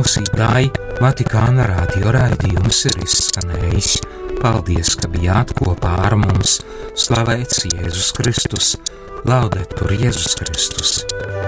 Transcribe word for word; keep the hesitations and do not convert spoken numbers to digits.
klausītāji, Vatikāna radio raidījums ir izskanējis. Paldies, ka bijāt kopā ar mums. Slavēts Jēzus Kristus. Laudetur Jēzus Kristus.